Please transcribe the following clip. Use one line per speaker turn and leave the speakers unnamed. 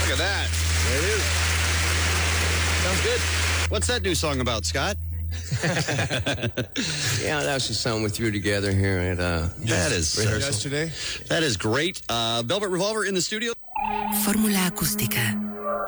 Look at that. There it is. Sounds good. What's that new song about, Scott?
Yeah, that was just something with you together here at
that is
yesterday.
That is great. Velvet Revolver in the studio.
Fórmula acústica.